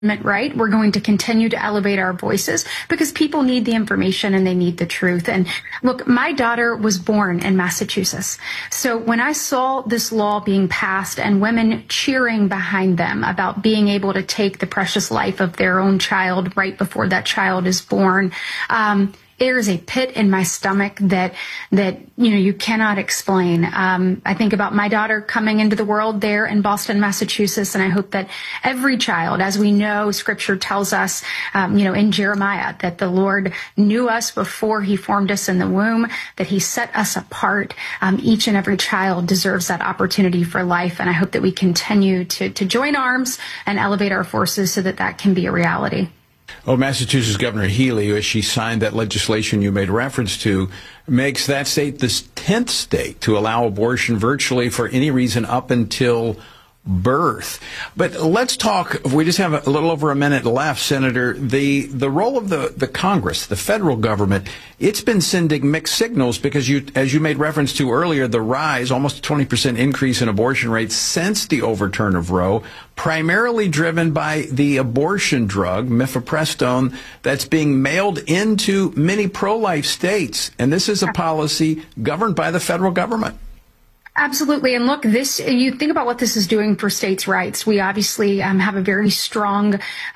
right? We're going to continue to elevate our voices because people need the information and they need the truth. And look, my daughter was born in Massachusetts. So when I saw this law being passed and women cheering behind them about being able to take the precious life of their own child right before that child is born, there is a pit in my stomach that you cannot explain. I think about my daughter coming into the world there in Boston, Massachusetts, and I hope that every child, as we know, Scripture tells us, in Jeremiah, that the Lord knew us before He formed us in the womb, that He set us apart. Each and every child deserves that opportunity for life, and I hope that we continue to join arms and elevate our forces so that that can be a reality. Oh, Massachusetts Governor Healey, as she signed that legislation you made reference to, makes that state the 10th state to allow abortion virtually for any reason up until birth. But let's talk, we just have a little over a minute left, Senator, the role of the Congress, the federal government. It's been sending mixed signals because as you made reference to earlier, the rise, almost a 20% increase in abortion rates since the overturn of Roe, primarily driven by the abortion drug, mifepristone, that's being mailed into many pro-life states. And this is a policy governed by the federal government. Absolutely. And look, you think about what this is doing for states' rights. We obviously have a very strong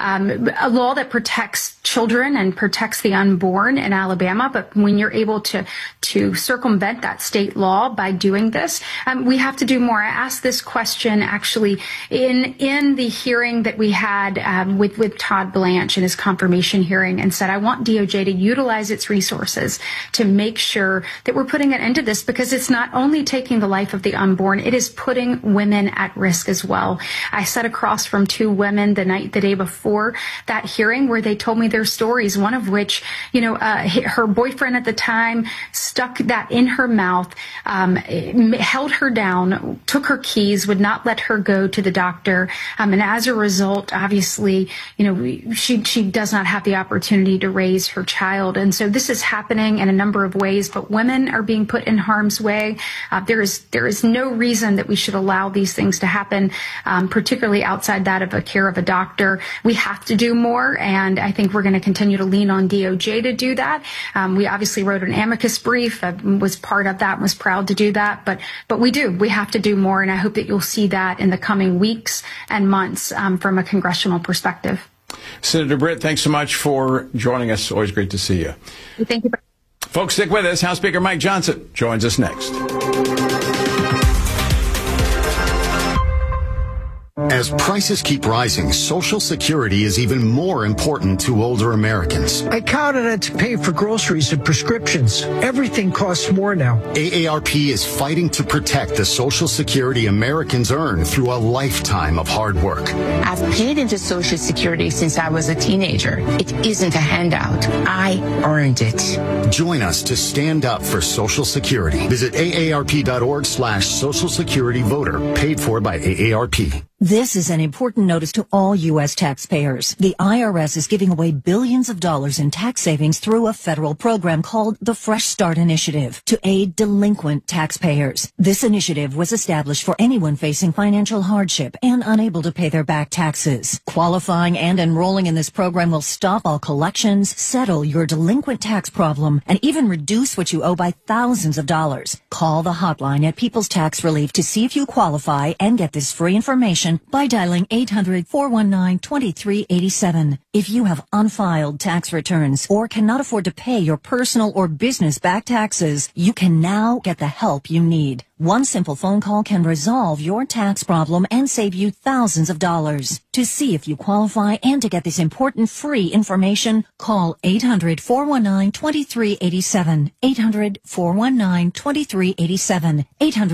a law that protects children and protects the unborn in Alabama. But when you're able to circumvent that state law by doing this, we have to do more. I asked this question actually in the hearing that we had with Todd Blanche in his confirmation hearing, and said, I want DOJ to utilize its resources to make sure that we're putting an end to this, because it's not only taking the life of the unborn, it is putting women at risk as well. I sat across from two women the day before that hearing where they told me their stories, one of which, her boyfriend at the time stuck that in her mouth, held her down, took her keys, would not let her go to the doctor. And as a result, obviously, she does not have the opportunity to raise her child. And so this is happening in a number of ways, but women are being put in harm's way. There is no reason that we should allow these things to happen, particularly outside that of a care of a doctor. We have to do more, and I think we're going to continue to lean on DOJ to do that. We obviously wrote an amicus brief, was part of that, was proud to do that, but we have to do more, and I hope that you'll see that in the coming weeks and months from a congressional perspective. Senator Britt, thanks so much for joining us. Always great to see you. Thank you. Folks, stick with us. House Speaker Mike Johnson joins us next. As prices keep rising, Social Security is even more important to older Americans. I count on it to pay for groceries and prescriptions. Everything costs more now. AARP is fighting to protect the Social Security Americans earn through a lifetime of hard work. I've paid into Social Security since I was a teenager. It isn't a handout. I earned it. Join us to stand up for Social Security. Visit aarp.org/Social Security Voter, paid for by AARP. This is an important notice to all U.S. taxpayers. The IRS is giving away billions of dollars in tax savings through a federal program called the Fresh Start Initiative to aid delinquent taxpayers. This initiative was established for anyone facing financial hardship and unable to pay their back taxes. Qualifying and enrolling in this program will stop all collections, settle your delinquent tax problem, and even reduce what you owe by thousands of dollars. Call the hotline at People's Tax Relief to see if you qualify and get this free information by dialing 800-419-2387. If you have unfiled tax returns or cannot afford to pay your personal or business back taxes, you can now get the help you need. One simple phone call can resolve your tax problem and save you thousands of dollars. To see if you qualify and to get this important free information, call 800-419-2387. 800-419-2387.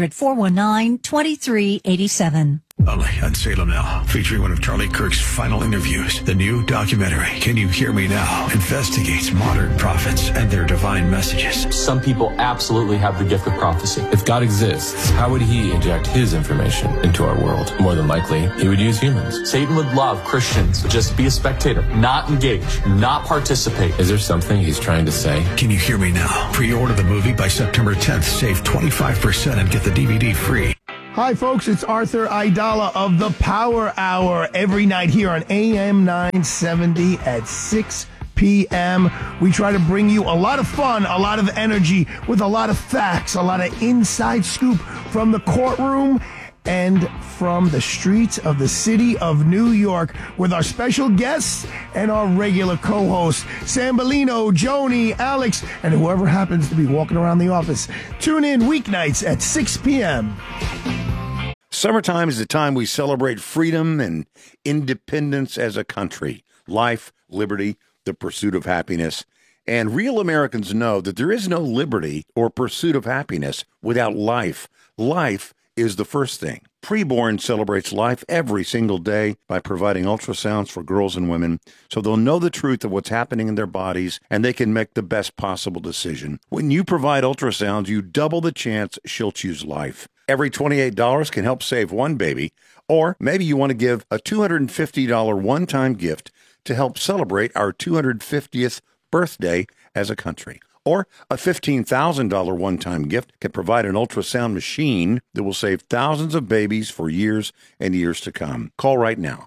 800-419-2387. Only on Salem Now, featuring one of Charlie Kirk's final interviews. The new documentary, Can You Hear Me Now?, investigates modern prophets and their divine messages. Some people absolutely have the gift of prophecy. If God exists, how would he inject his information into our world? More than likely, he would use humans. Satan would love Christians to just be a spectator, not engage, not participate. Is there something he's trying to say? Can You Hear Me Now? Pre-order the movie by September 10th. Save 25% and get the DVD free. Hi, folks. It's Arthur Aidala of the Power Hour every night here on AM 970 at 6 p.m. We try to bring you a lot of fun, a lot of energy, with a lot of facts, a lot of inside scoop from the courtroom and from the streets of the city of New York with our special guests and our regular co-hosts, Sam Bellino, Joni, Alex, and whoever happens to be walking around the office. Tune in weeknights at 6 p.m. Summertime is the time we celebrate freedom and independence as a country. Life, liberty, the pursuit of happiness. And real Americans know that there is no liberty or pursuit of happiness without life. Life is the first thing. Preborn celebrates life every single day by providing ultrasounds for girls and women so they'll know the truth of what's happening in their bodies and they can make the best possible decision. When you provide ultrasounds, you double the chance she'll choose life. Every $28 can help save one baby, or maybe you want to give a $250 one-time gift to help celebrate our 250th birthday as a country. Or a $15,000 one-time gift can provide an ultrasound machine that will save thousands of babies for years and years to come. Call right now,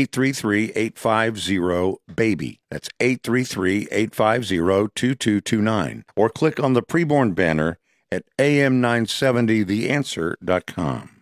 833-850-BABY. That's 833-850-2229. Or click on the preborn banner at am970theanswer.com.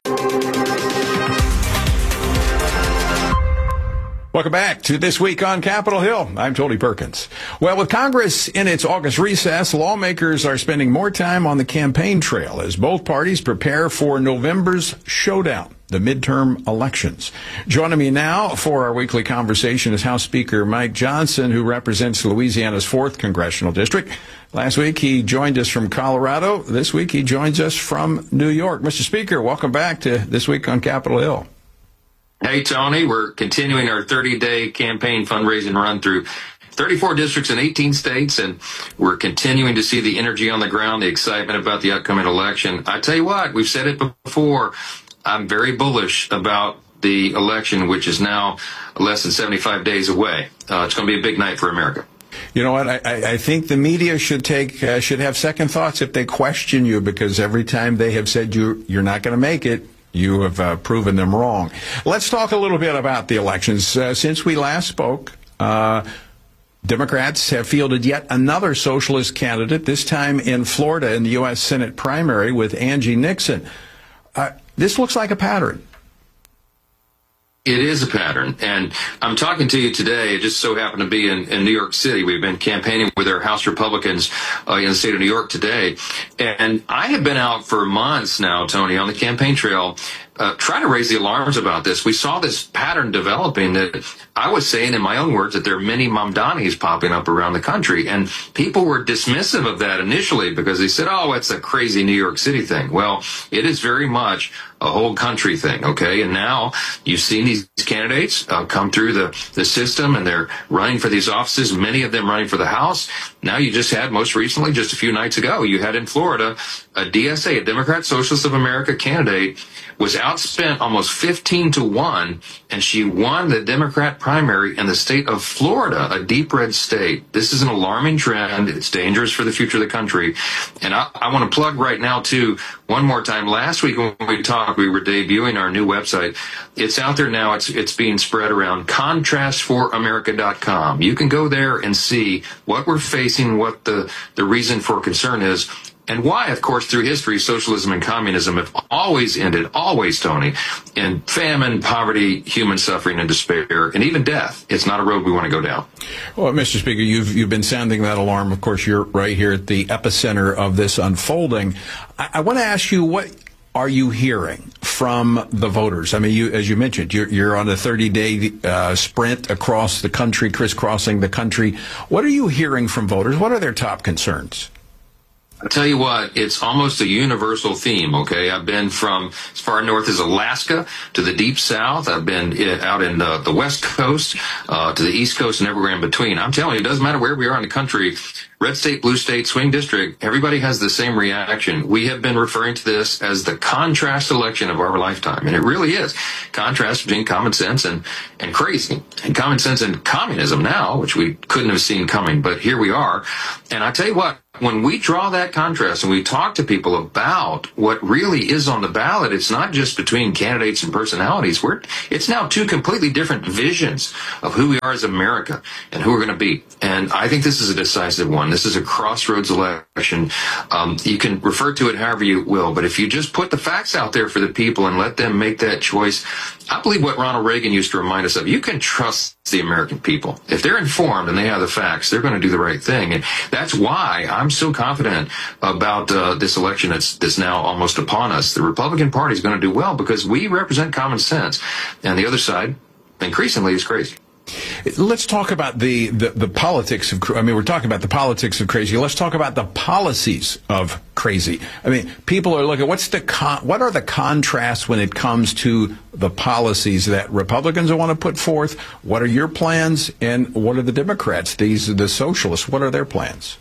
Welcome back to This Week on Capitol Hill. I'm Tony Perkins. Well, with Congress in its August recess, lawmakers are spending more time on the campaign trail as both parties prepare for November's showdown, the midterm elections. Joining me now for our weekly conversation is House Speaker Mike Johnson, who represents Louisiana's 4th Congressional District. Last week, he joined us from Colorado. This week, he joins us from New York. Mr. Speaker, welcome back to This Week on Capitol Hill. Hey, Tony, we're continuing our 30-day campaign fundraising run through 34 districts in 18 states, and we're continuing to see the energy on the ground, the excitement about the upcoming election. I tell you what, we've said it before, I'm very bullish about the election, which is now less than 75 days away. It's going to be a big night for America. You know what? I think the media should have second thoughts if they question you, because every time they have said you're not going to make it, you have proven them wrong. Let's talk a little bit about the elections. Since we last spoke, Democrats have fielded yet another socialist candidate, this time in Florida in the U.S. Senate primary with Angie Nixon. This looks like a pattern. It is a pattern, and I'm talking to you today. It just so happened to be in New York City. We've been campaigning with our House Republicans in the state of New York today, and I have been out for months now, Tony, on the campaign trail, trying to raise the alarms about this. We saw this pattern developing that I was saying in my own words that there are many Mamdanis popping up around the country, and people were dismissive of that initially because they said, oh, it's a crazy New York City thing. Well, it is very much a whole country thing, okay? And now you've seen these candidates come through the system, and they're running for these offices, many of them running for the House. Now you just had, most recently, just a few nights ago, you had in Florida, a DSA, a Democrat Socialist of America candidate, was outspent almost 15-1, and she won the Democrat primary in the state of Florida, a deep red state. This is an alarming trend. It's dangerous for the future of the country. And I want to plug right now, too, one more time. Last week when we talked, we were debuting our new website. It's out there now. It's being spread around, contrastforamerica.com. You can go there and see what we're facing, what the reason for concern is, and why, of course, through history, socialism and communism have always ended, Tony, in famine, poverty, human suffering, and despair, and even death. It's not a road we want to go down. Well, Mr. Speaker, you've been sounding that alarm. Of course, you're right here at the epicenter of this unfolding. I want to ask you, what are you hearing from the voters? I mean, as you mentioned, you're on a 30-day sprint across the country, crisscrossing the country. What are you hearing from voters? What are their top concerns? I'll tell you what, it's almost a universal theme, okay? I've been from as far north as Alaska to the deep south. I've been out in the West Coast to the East Coast and everywhere in between. I'm telling you, it doesn't matter where we are in the country. red state, blue state, swing district, everybody has the same reaction. We have been referring to this as the contrast election of our lifetime. And it really is. Contrast between common sense and crazy. And common sense and communism now, which we couldn't have seen coming, but here we are. And I tell you what, when we draw that contrast and we talk to people about what really is on the ballot, it's not just between candidates and personalities. It's now two completely different visions of who we are as America and who we're going to be. And I think this is a decisive one. This is a crossroads election. You can refer to it however you will, but if you just put the facts out there for the people and let them make that choice, I believe what Ronald Reagan used to remind us of, you can trust the American people. If they're informed and they have the facts, they're going to do the right thing. And that's why I'm so confident about this election that's now almost upon us. The Republican Party is going to do well because we represent common sense. And the other side, increasingly, is crazy. Let's talk about the politics of, we're talking about the politics of crazy. Let's talk about the policies of crazy. People are looking, what are the contrasts when it comes to the policies that Republicans want to put forth? What are your plans? And what are the Democrats, the socialists, what are their plans?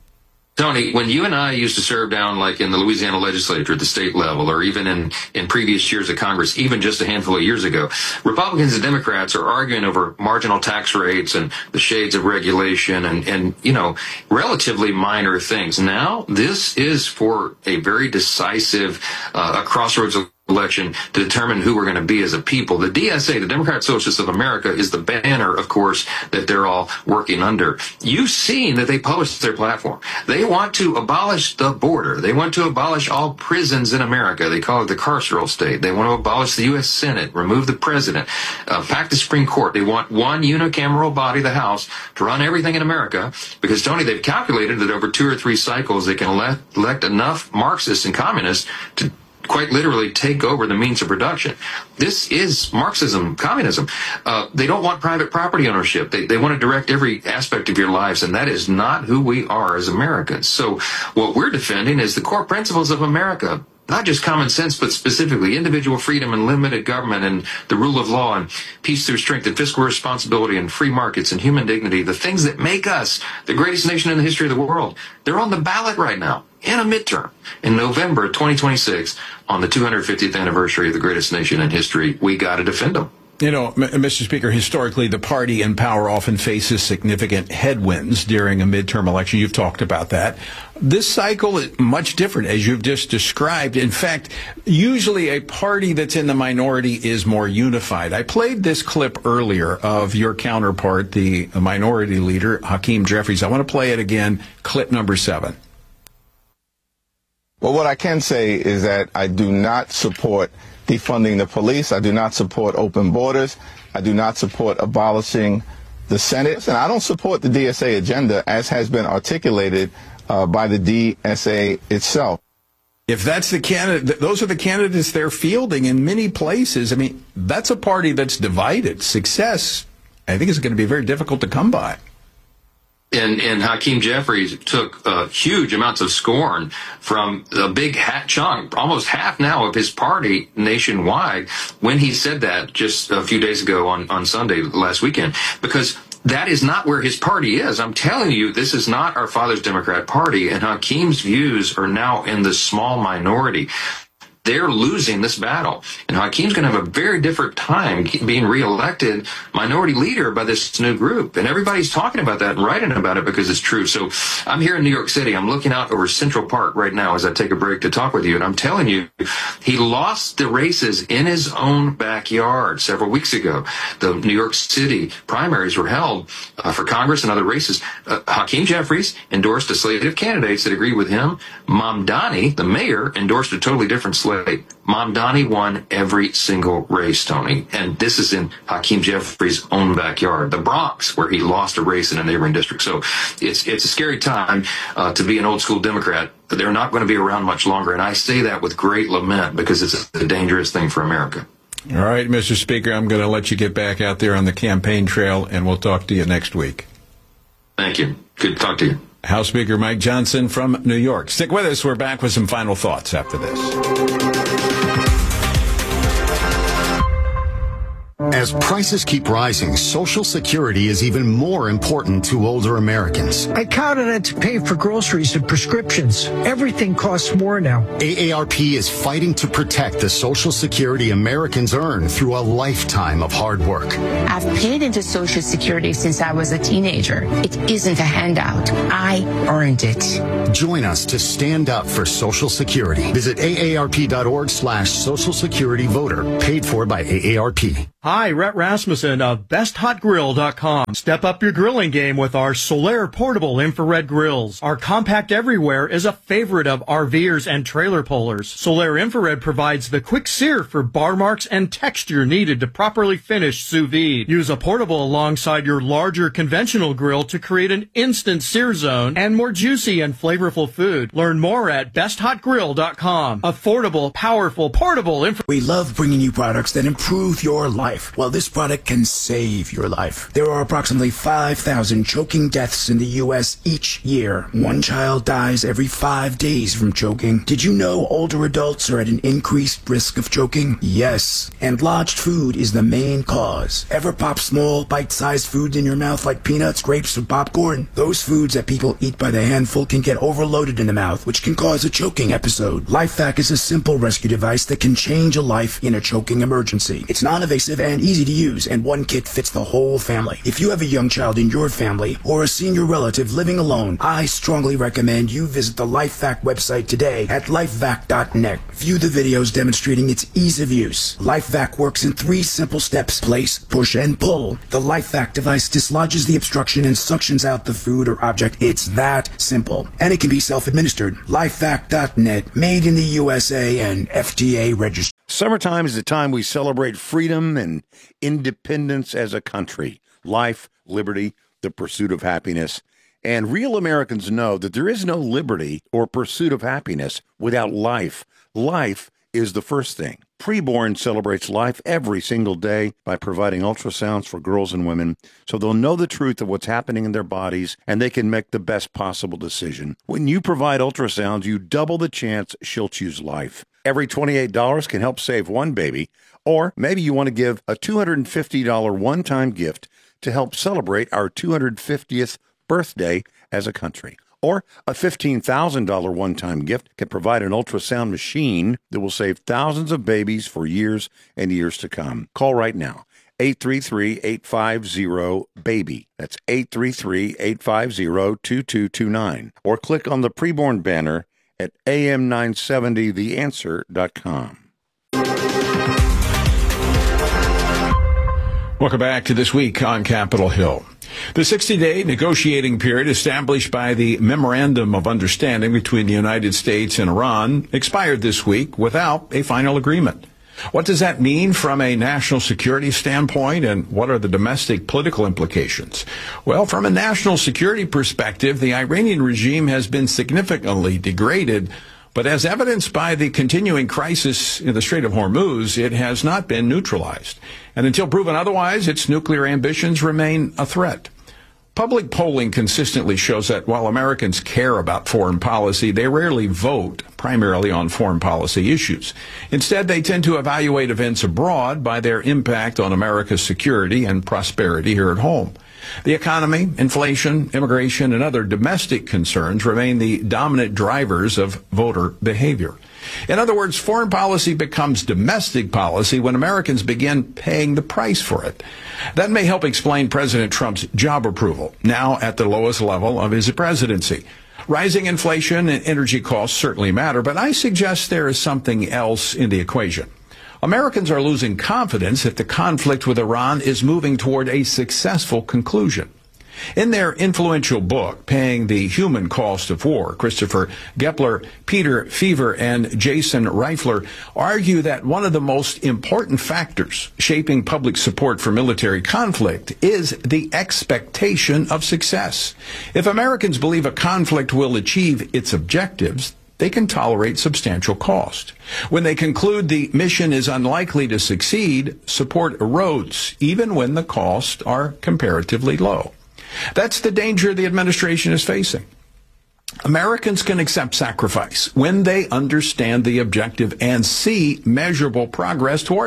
Tony, when you and I used to serve down like in the Louisiana legislature at the state level, or even in previous years of Congress, even just a handful of years ago, Republicans and Democrats are arguing over marginal tax rates and the shades of regulation and relatively minor things. Now, this is for a very decisive crossroads election to determine who we're going to be as a people. The DSA, the Democratic Socialists of America, is the banner, of course, that they're all working under. You've seen that they published their platform. They want to abolish the border. They want to abolish all prisons in America. They call it the carceral state. They want to abolish the U.S. Senate, remove the president, pack the Supreme Court. They want one unicameral body, the House, to run everything in America because, Tony, they've calculated that over 2 or 3 cycles they can elect enough Marxists and communists to quite literally take over the means of production. This is Marxism, communism. They don't want private property ownership. They want to direct every aspect of your lives, and that is not who we are as Americans. So what we're defending is the core principles of America. Not just common sense, but specifically individual freedom and limited government and the rule of law and peace through strength and fiscal responsibility and free markets and human dignity, the things that make us the greatest nation in the history of the world. They're on the ballot right now in a midterm in November 2026 on the 250th anniversary of the greatest nation in history. We got to defend them. Mr. Speaker, historically, the party in power often faces significant headwinds during a midterm election. You've talked about that. This cycle is much different, as you've just described. In fact, usually a party that's in the minority is more unified. I played this clip earlier of your counterpart, the minority leader, Hakeem Jeffries. I want to play it again, clip number 7. Well, what I can say is that I do not support defunding the police. I do not support open borders. I do not support abolishing the Senate. And I don't support the DSA agenda as has been articulated by the DSA itself. If that's the candidate, those are the candidates they're fielding in many places. That's a party that's divided. Success, I think, is going to be very difficult to come by. And Hakeem Jeffries took huge amounts of scorn from a big chunk, almost half now of his party nationwide, when he said that just a few days ago on Sunday last weekend, because that is not where his party is. I'm telling you, this is not our father's Democrat Party, and Hakeem's views are now in the small minority. They're losing this battle. And Hakeem's going to have a very different time being reelected minority leader by this new group. And everybody's talking about that and writing about it because it's true. So I'm here in New York City. I'm looking out over Central Park right now as I take a break to talk with you. And I'm telling you, he lost the races in his own backyard several weeks ago. The New York City primaries were held for Congress and other races. Hakeem Jeffries endorsed a slate of candidates that agreed with him. Mamdani, the mayor, endorsed a totally different slate. Mamdani won every single race, Tony, and this is in Hakeem Jeffries' own backyard, the Bronx, where he lost a race in a neighboring district. So it's a scary time to be an old school Democrat. They're not going to be around much longer, and I say that with great lament because it's a dangerous thing for America. All right, Mr. Speaker, I'm going to let you get back out there on the campaign trail, and we'll talk to you next week. Thank you. Good to talk to you. House Speaker Mike Johnson from New York. Stick with us. We're back with some final thoughts after this. As As prices keep rising, Social Security is even more important to older Americans. I count on it to pay for groceries and prescriptions. Everything costs more now. AARP is fighting to protect the Social Security Americans earn through a lifetime of hard work. I've paid into Social Security since I was a teenager. It isn't a handout. I earned it. Join us to stand up for Social Security. Visit aarp.org/Social Security Voter. Paid for by AARP. Hi, Rhett Rasmussen of BestHotGrill.com. Step up your grilling game with our Solaire portable infrared grills. Our compact everywhere is a favorite of RVers and trailer pullers. Solaire infrared provides the quick sear for bar marks and texture needed to properly finish sous vide. Use a portable alongside your larger conventional grill to create an instant sear zone and more juicy and flavorful food. Learn more at BestHotGrill.com. Affordable, powerful, portable infrared. We love bringing you products that improve your life. Well, this product can save your life. There are approximately 5,000 choking deaths in the U.S. each year. One child dies every 5 days from choking. Did you know older adults are at an increased risk of choking? Yes. And lodged food is the main cause. Ever pop small, bite-sized foods in your mouth like peanuts, grapes, or popcorn? Those foods that people eat by the handful can get overloaded in the mouth, which can cause a choking episode. LifeVac is a simple rescue device that can change a life in a choking emergency. It's non-invasive and easy to use, and one kit fits the whole family. If you have a young child in your family or a senior relative living alone, I strongly recommend you visit the LifeVac website today at lifevac.net. View the videos demonstrating its ease of use. LifeVac works in 3 simple steps: place, push, and pull. The LifeVac device dislodges the obstruction and suctions out the food or object. It's that simple. And it can be self-administered. LifeVac.net, made in the USA and FDA registered. Summertime is the time we celebrate freedom and independence as a country. Life, liberty, the pursuit of happiness. And real Americans know that there is no liberty or pursuit of happiness without life. Life is the first thing. Preborn celebrates life every single day by providing ultrasounds for girls and women so they'll know the truth of what's happening in their bodies and they can make the best possible decision. When you provide ultrasounds, you double the chance she'll choose life. Every $28 can help save one baby, or maybe you want to give a $250 one-time gift to help celebrate our 250th birthday as a country. Or a $15,000 one-time gift can provide an ultrasound machine that will save thousands of babies for years and years to come. Call right now. 833-850-BABY. That's 833-850-2229. Or click on the preborn banner at am970theanswer.com. Welcome back to This Week on Capitol Hill. The 60-day negotiating period established by the Memorandum of Understanding between the United States and Iran expired this week without a final agreement. What does that mean from a national security standpoint, and what are the domestic political implications? Well, from a national security perspective, the Iranian regime has been significantly degraded, but as evidenced by the continuing crisis in the Strait of Hormuz, it has not been neutralized. And until proven otherwise, its nuclear ambitions remain a threat. Public polling consistently shows that while Americans care about foreign policy, they rarely vote primarily on foreign policy issues. Instead, they tend to evaluate events abroad by their impact on America's security and prosperity here at home. The economy, inflation, immigration, and other domestic concerns remain the dominant drivers of voter behavior. In other words, foreign policy becomes domestic policy when Americans begin paying the price for it. That may help explain President Trump's job approval, now at the lowest level of his presidency. Rising inflation and energy costs certainly matter, but I suggest there is something else in the equation. Americans are losing confidence that the conflict with Iran is moving toward a successful conclusion. In their influential book, Paying the Human Cost of War, Christopher Gepler, Peter Feaver, and Jason Reifler argue that one of the most important factors shaping public support for military conflict is the expectation of success. If Americans believe a conflict will achieve its objectives, they can tolerate substantial cost. When they conclude the mission is unlikely to succeed, support erodes, even when the costs are comparatively low. That's the danger the administration is facing. Americans can accept sacrifice when they understand the objective and see measurable progress toward it.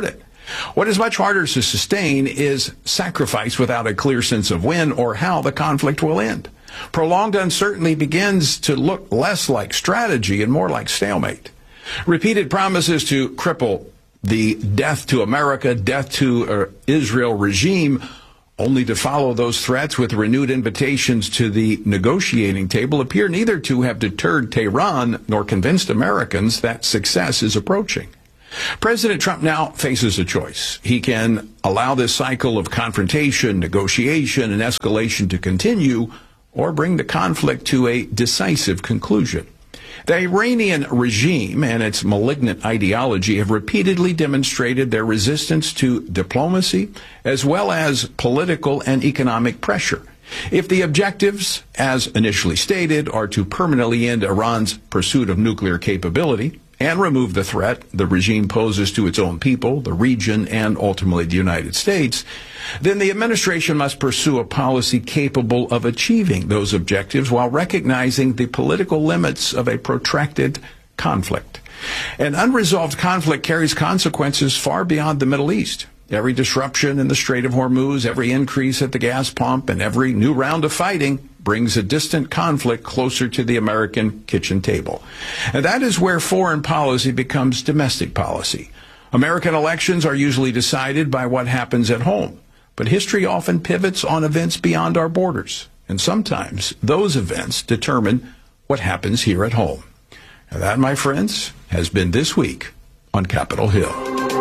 What is much harder to sustain is sacrifice without a clear sense of when or how the conflict will end. Prolonged uncertainty begins to look less like strategy and more like stalemate. Repeated promises to cripple the death to America, death to Israel regime, only to follow those threats with renewed invitations to the negotiating table, appear neither to have deterred Tehran nor convinced Americans that success is approaching. President Trump now faces a choice. He can allow this cycle of confrontation, negotiation, and escalation to continue, or bring the conflict to a decisive conclusion. The Iranian regime and its malignant ideology have repeatedly demonstrated their resistance to diplomacy as well as political and economic pressure. If the objectives, as initially stated, are to permanently end Iran's pursuit of nuclear capability and remove the threat the regime poses to its own people, the region, and ultimately the United States, then the administration must pursue a policy capable of achieving those objectives while recognizing the political limits of a protracted conflict. An unresolved conflict carries consequences far beyond the Middle East. Every disruption in the Strait of Hormuz, every increase at the gas pump, and every new round of fighting brings a distant conflict closer to the American kitchen table. And that is where foreign policy becomes domestic policy. American elections are usually decided by what happens at home, but history often pivots on events beyond our borders. And sometimes those events determine what happens here at home. And that, my friends, has been this week on Capitol Hill.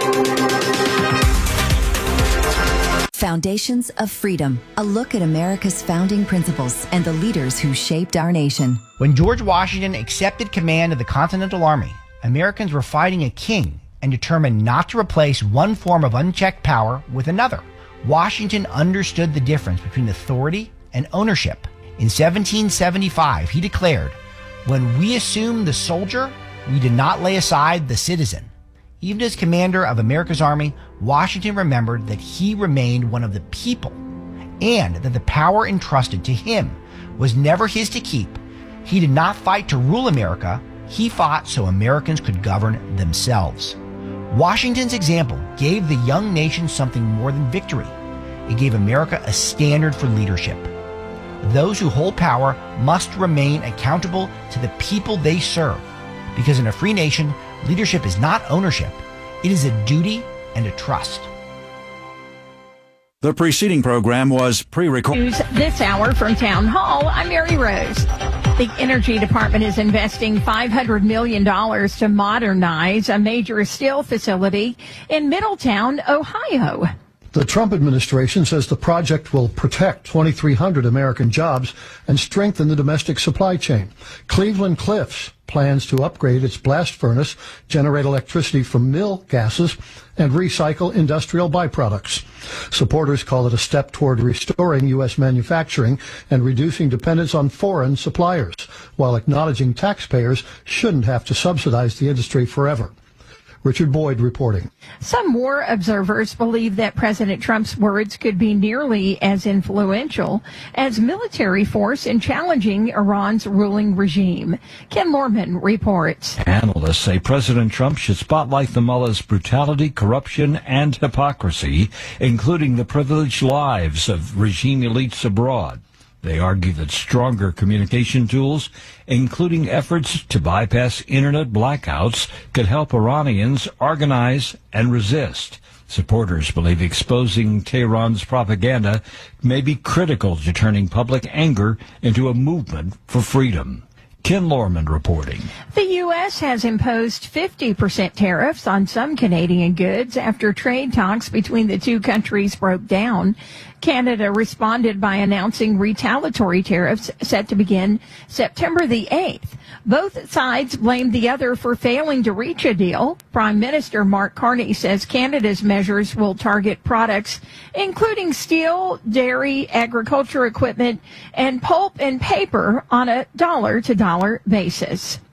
Foundations of Freedom, a look at America's founding principles and the leaders who shaped our nation. When George Washington accepted command of the Continental Army, Americans were fighting a king and determined not to replace one form of unchecked power with another. Washington understood the difference between authority and ownership. In 1775, he declared, "When we assume the soldier, we did not lay aside the citizen." Even as commander of America's army, Washington remembered that he remained one of the people and that the power entrusted to him was never his to keep. He did not fight to rule America. He fought so Americans could govern themselves. Washington's example gave the young nation something more than victory. It gave America a standard for leadership. Those who hold power must remain accountable to the people they serve, because in a free nation, leadership is not ownership. It is a duty and a trust. The preceding program was pre-recorded. News this hour from Town Hall. I'm Mary Rose. The Energy Department is investing $500 million to modernize a major steel facility in Middletown, Ohio. The Trump administration says the project will protect 2,300 American jobs and strengthen the domestic supply chain. Cleveland Cliffs plans to upgrade its blast furnace, generate electricity from mill gases, and recycle industrial byproducts. Supporters call it a step toward restoring U.S. manufacturing and reducing dependence on foreign suppliers, while acknowledging taxpayers shouldn't have to subsidize the industry forever. Richard Boyd reporting. Some war observers believe that President Trump's words could be nearly as influential as military force in challenging Iran's ruling regime. Ken Lorman reports. Analysts say President Trump should spotlight the mullah's brutality, corruption, and hypocrisy, including the privileged lives of regime elites abroad. They argue that stronger communication tools, including efforts to bypass internet blackouts, could help Iranians organize and resist. Supporters believe exposing Tehran's propaganda may be critical to turning public anger into a movement for freedom. Ken Lorman reporting. The U.S. has imposed 50% tariffs on some Canadian goods after trade talks between the two countries broke down. Canada responded by announcing retaliatory tariffs set to begin September the 8th. Both sides blamed the other for failing to reach a deal. Prime Minister Mark Carney says Canada's measures will target products including steel, dairy, agriculture equipment, and pulp and paper on a dollar-to-dollar basis.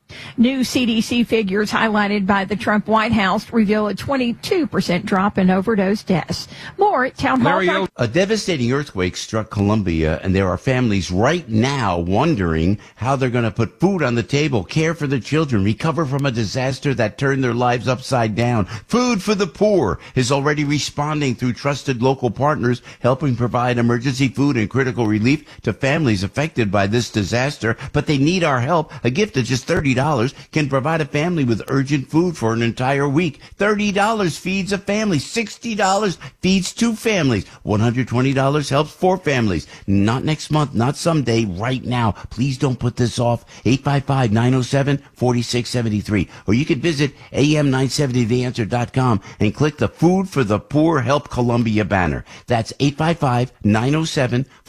New CDC figures highlighted by the Trump White House reveal a 22% drop in overdose deaths. More at Town Hall. A devastating earthquake struck Colombia, and there are families right now wondering how they're going to put food on the table, care for their children, recover from a disaster that turned their lives upside down. Food for the Poor is already responding through trusted local partners, helping provide emergency food and critical relief to families affected by this disaster. But they need our help. A gift of just $30 can provide a family with urgent food for an entire week. $30 feeds a family. $60 feeds 2 families. $120 helps 4 families. Not next month, not someday, right now. Please don't put this off. 855-907-4673. Or you can visit am970theanswer.com and click the Food for the Poor Help Columbia banner. That's 855-907-4673.